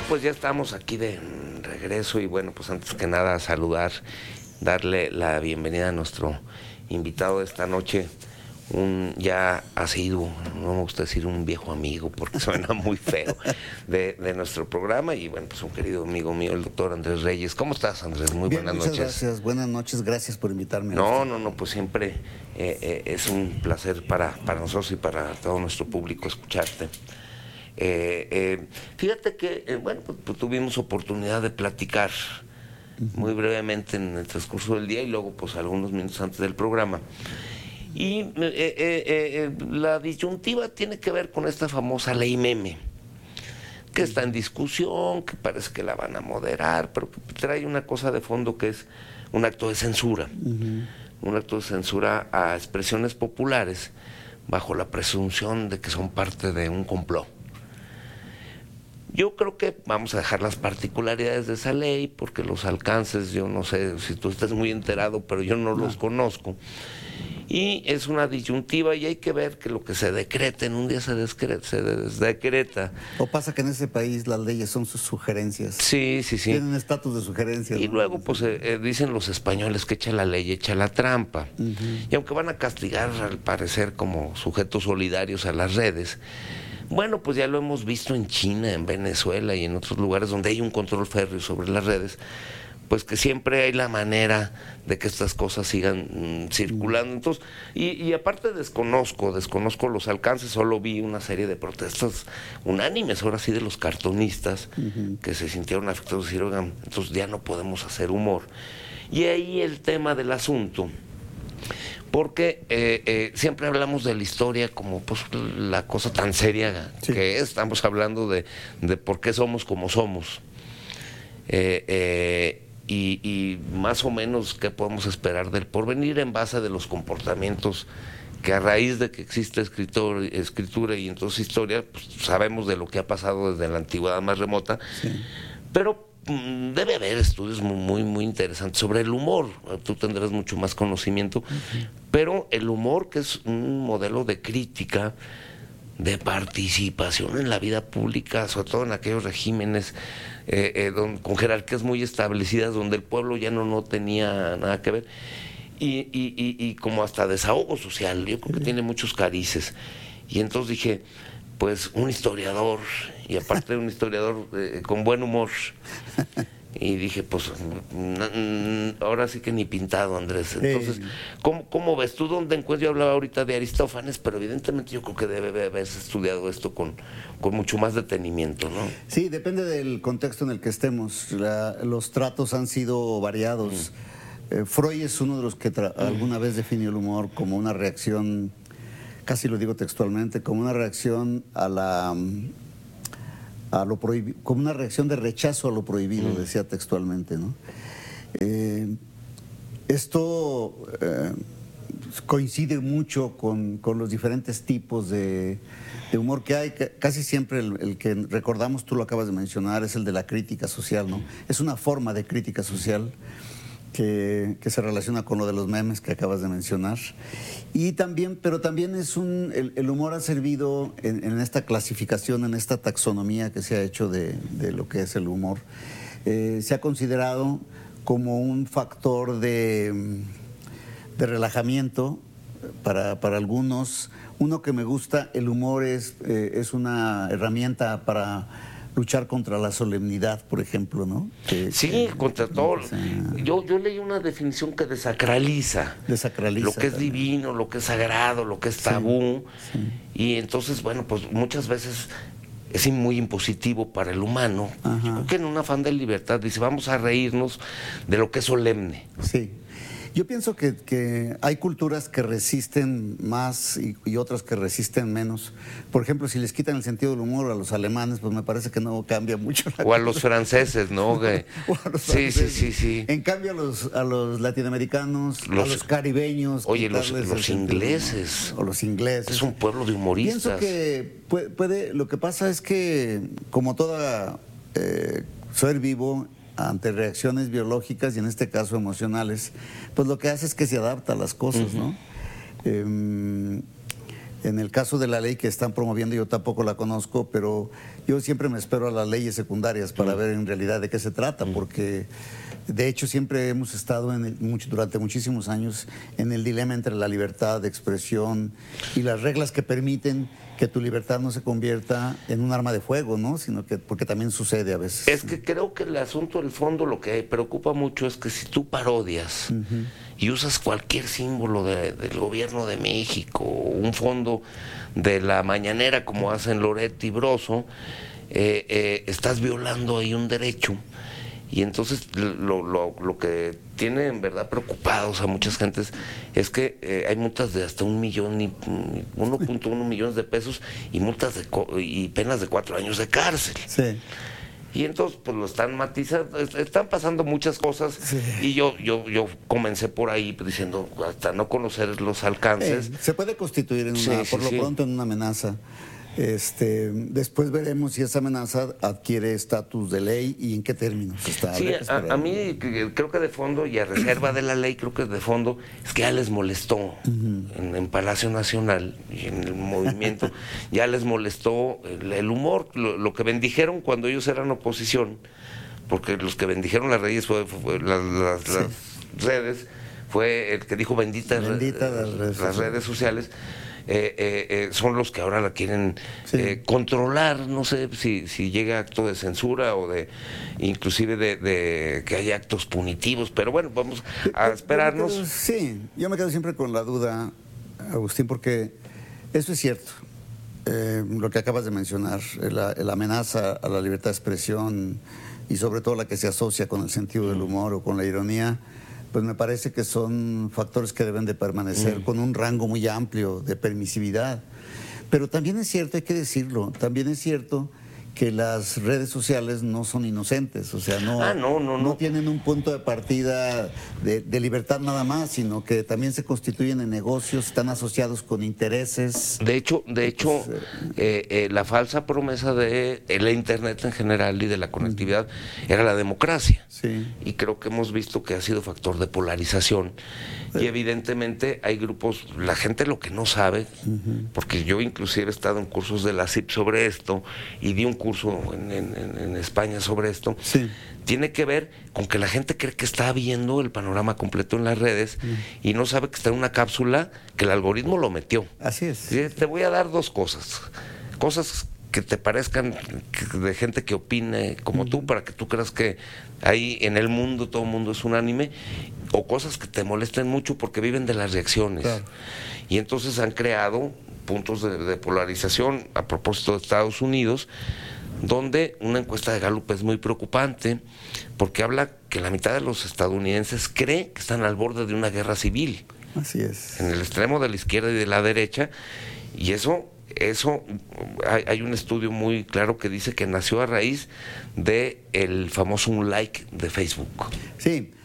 pues ya estamos aquí de regreso y bueno, pues antes que nada saludar, darle la bienvenida a nuestro invitado de esta noche, ya ha sido, no me gusta decir un viejo amigo porque suena muy feo, de nuestro programa y bueno, pues un querido amigo mío, el doctor Andrés Reyes. ¿Cómo estás, Andrés? Muy Bien, buenas muchas noches. Gracias, buenas noches, gracias por invitarme. No, pues siempre es un placer para nosotros y para todo nuestro público escucharte. Fíjate que, bueno, pues tuvimos oportunidad de platicar muy brevemente en el transcurso del día y luego pues algunos minutos antes del programa. Y la disyuntiva tiene que ver con esta famosa ley meme, que está en discusión, que parece que la van a moderar, pero que trae una cosa de fondo que es un acto de censura. Un acto de censura a expresiones populares bajo la presunción de que son parte de un complot. Yo creo que vamos a dejar las particularidades de esa ley, porque los alcances, yo no sé si tú estás muy enterado, pero yo no los conozco. Y es una disyuntiva y hay que ver que lo que se decreta en un día se desdecreta. O pasa que en ese país las leyes son sus sugerencias. Sí. Tienen estatus de sugerencias. Y ¿no? luego pues dicen los españoles que echa la ley, echa la trampa. Y aunque van a castigar al parecer como sujetos solidarios a las redes, bueno, pues ya lo hemos visto en China, en Venezuela y en otros lugares donde hay un control férreo sobre las redes, pues que siempre hay la manera de que estas cosas sigan circulando. Entonces, y aparte desconozco los alcances, solo vi una serie de protestas unánimes, ahora sí, de los cartonistas, que se sintieron afectados y dijeron, oigan, entonces ya no podemos hacer humor. Y ahí el tema del asunto, porque siempre hablamos de la historia como pues la cosa tan seria que es. Estamos hablando de por qué somos como somos. Y más o menos qué podemos esperar del porvenir en base de los comportamientos que a raíz de que existe escritura y entonces historia, pues sabemos de lo que ha pasado desde la antigüedad más remota, pero debe haber estudios muy interesantes sobre el humor. Tú tendrás mucho más conocimiento, pero el humor, que es un modelo de crítica, de participación en la vida pública, sobre todo en aquellos regímenes con jerarquías muy establecidas, donde el pueblo ya no tenía nada que ver, y como hasta desahogo social. Yo creo que tiene muchos carices. Y entonces dije, pues un historiador, y aparte de un historiador con buen humor, y dije, pues ahora sí que ni pintado, Andrés. Entonces, ¿cómo ves tú? ¿Dónde encuentras? Yo hablaba ahorita de Aristófanes, pero evidentemente yo creo que debe haberse estudiado esto con mucho más detenimiento, ¿no? Sí, depende del contexto en el que estemos. Los tratos han sido variados. Freud es uno de los que alguna vez definió el humor como una reacción, casi lo digo textualmente, como una reacción a lo prohibido, como una reacción de rechazo a lo prohibido, decía textualmente, ¿no? Esto coincide mucho con los diferentes tipos de humor que hay. Casi siempre el que recordamos, tú lo acabas de mencionar, es el de la crítica social, ¿no? Es una forma de crítica social que se relaciona con lo de los memes que acabas de mencionar. Y también, pero también es el humor ha servido en esta clasificación, en esta taxonomía que se ha hecho de lo que es el humor. Se ha considerado como un factor de relajamiento para algunos. Uno que me gusta, el humor es una herramienta para luchar contra la solemnidad, por ejemplo, ¿no? Contra todo. Yo leí una definición que desacraliza lo que es divino, lo que es sagrado, lo que es tabú. Y entonces, bueno, pues muchas veces es muy impositivo para el humano. Yo creo que en un afán de libertad dice, vamos a reírnos de lo que es solemne. Sí. Yo pienso que hay culturas que resisten más y otras que resisten menos. Por ejemplo, si les quitan el sentido del humor a los alemanes, pues me parece que no cambia mucho la o a los franceses, ¿no? O a los franceses. Sí. En cambio, a los latinoamericanos, a los caribeños... Oye, los ingleses. O los ingleses. Es un pueblo de humoristas. Pienso que lo que pasa es que, como toda ser vivo, ante reacciones biológicas y en este caso emocionales, pues lo que hace es que se adapta a las cosas, ¿no? En el caso de la ley que están promoviendo, yo tampoco la conozco, pero yo siempre me espero a las leyes secundarias para ver en realidad de qué se trata, porque de hecho siempre hemos estado durante muchísimos años en el dilema entre la libertad de expresión y las reglas que permiten que tu libertad no se convierta en un arma de fuego, ¿no? Sino que, porque también sucede a veces. Es que creo que el asunto del fondo, lo que preocupa mucho es que si tú parodias y usas cualquier símbolo del gobierno de México, un fondo de la mañanera como hacen Loret y Broso, estás violando ahí un derecho. Y entonces lo que tiene en verdad preocupados a muchas gentes es que hay multas de hasta 1.1 millones de pesos y multas y penas de 4 años de cárcel. Sí. Y entonces pues lo están matizando, están pasando muchas cosas, sí. Y yo comencé por ahí diciendo hasta no conocer los alcances. Se puede constituir en una, por lo pronto en una amenaza. Después veremos si esa amenaza adquiere estatus de ley y en qué términos está. Sí, a mí creo que de fondo, y a reserva de la ley, creo que de fondo es que ya les molestó en Palacio Nacional y en el movimiento, ya les molestó el humor, lo que bendijeron cuando ellos eran oposición, porque los que bendijeron las redes las redes, fue el que dijo bendita las redes sociales. Son los que ahora la quieren controlar, no sé si llega acto de censura o de inclusive de que haya actos punitivos, pero bueno, vamos a esperarnos. Yo me quedo siempre con la duda, Agustín, porque eso es cierto, lo que acabas de mencionar, la amenaza a la libertad de expresión y sobre todo la que se asocia con el sentido del humor o con la ironía, pues me parece que son factores que deben de permanecer con un rango muy amplio de permisividad. Pero también es cierto, hay que decirlo, también es cierto que las redes sociales no son inocentes, o sea, no tienen un punto de partida de libertad nada más, sino que también se constituyen en negocios, están asociados con intereses. De hecho, la falsa promesa de la Internet en general y de la conectividad era la democracia. Sí. Y creo que hemos visto que ha sido factor de polarización. Y evidentemente hay grupos, la gente lo que no sabe, porque yo inclusive he estado en cursos de la CIP sobre esto y di un curso en España sobre esto, tiene que ver con que la gente cree que está viendo el panorama completo en las redes y no sabe que está en una cápsula que el algoritmo lo metió. Así es. Te voy a dar dos cosas que te parezcan de gente que opine como tú, para que tú creas que ahí en el mundo todo el mundo es unánime, o cosas que te molesten mucho porque viven de las reacciones. Claro. Y entonces han creado puntos de polarización a propósito de Estados Unidos, donde una encuesta de Gallup es muy preocupante porque habla que la mitad de los estadounidenses cree que están al borde de una guerra civil. Así es. En el extremo de la izquierda y de la derecha, y eso hay un estudio muy claro que dice que nació a raíz de el famoso un like de Facebook. Sí,